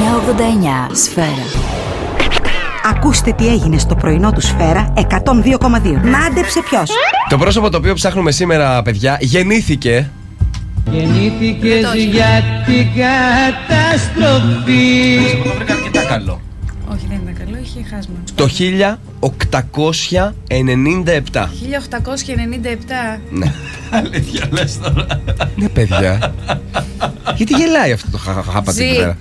989 Σφαίρα. Ακούστε τι έγινε στο πρωινό του Σφαίρα 102,2. Μάντεψε ποιος. Το πρόσωπο το οποίο ψάχνουμε σήμερα, παιδιά, γεννήθηκες για την καταστροφή. Το βρήκα αρκετά καλό. Όχι, δεν ήταν καλό, είχε χάσμα. Το 1897. 1897. Ναι. Αλήθεια λες τώρα? Ναι, παιδιά. Γιατί γελάει αυτό το χάπατη εκεί πέρα?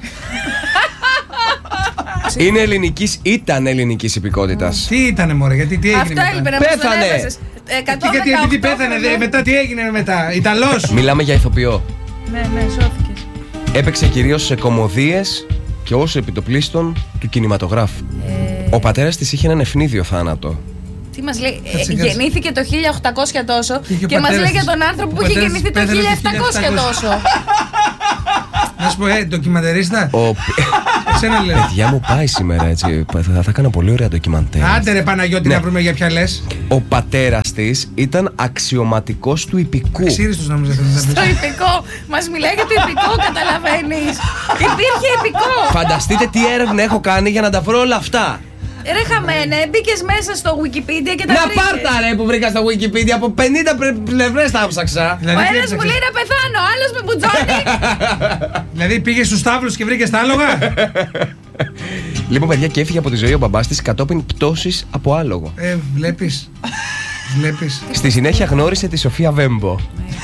Είναι ελληνικής, ήταν ελληνικής υπηκότητας. Τι ήτανε μωρέ, γιατί τι έγινε Αυτό μετά? έλειπε να μας τον Πέθανε. έβαζες. Γιατί πέθανε, μετά τι έγινε μετά? Ιταλός? Μιλάμε για ηθοποιό. Ναι, σώθηκες. Έπαιξε κυρίως σε κωμωδίες και ως επιτοπλίστων του κινηματογράφου. Ο πατέρας της είχε έναν ευνίδιο θάνατο. Τι μας λέει, Κάτσε. γεννήθηκε το 1800 τόσο Και και μας πατέρας λέει για της. τον άνθρωπο που Ο είχε πατέρας γεννηθεί το πέθανε το 1700 τόσο. Να σου πω, ντοκιμαντερίστα. Εσένα λες. Παιδιά μου πάει σήμερα έτσι. Θα έκανα πολύ ωραία ντοκιμαντέρ. Άντε ρε Παναγιώτη, Ναι. να βρούμε για ποια λες. Ο πατέρας της ήταν αξιωματικός του υπηκού. Ξύριστος να μου ζητάς. Το υπηκό, μας μιλάει για το υπηκό, καταλαβαίνεις. Υπήρχε υπηκό. Φανταστείτε τι έρευνα έχω κάνει για να τα βρω όλα αυτά. Ρε χαμένε, μπήκες μέσα στο Wikipedia και τα Να βρήκες. πάρτα ρε που βρήκα στο Wikipedia. Από 50 πλευρές τα έψαξα. Ο ένας μου λέει να πεθάνω, ο άλλος με μπουτζώνει. Δηλαδή πήγες στους τάβλους και βρήκες τα άλογα. Λοιπόν, παιδιά, και έφυγε από τη ζωή ο μπαμπάς της κατόπιν πτώσης από άλογο. Βλέπεις. Βλέπεις. Στη συνέχεια γνώρισε τη Σοφία Βέμπο.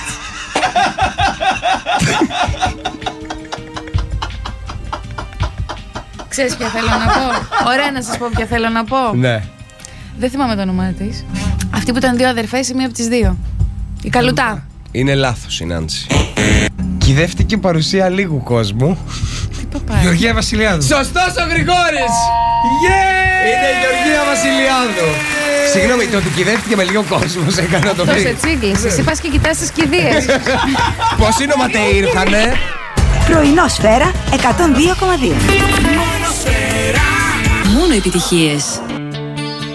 Ξέρεις ποια θέλω να πω? Ωραία, να σας πω ποια θέλω να πω. Ναι. Δεν θυμάμαι το όνομά της. Αυτή που ήταν δύο αδερφές, η μία από τις δύο. Η Καλουτά. Είναι λάθος η Νάνση. Κυδεύτηκε παρουσία λίγου κόσμου. Τι παπάει. Γεωργία Βασιλιάδου. Σωστός ο Γρηγόρης! Είναι η Γεωργία Βασιλιάδου. Συγγνώμη, το ότι κυδεύτηκε με λίγο κόσμο σε έκανα το Τόσο βρει. τσίγκλεις. Εσύ πας και κοιτάς τις κηδείες. Πόσοι νοματέοι ήρθανε? Πρωινό Σφαίρα 102,2. Μόνο επιτυχίες.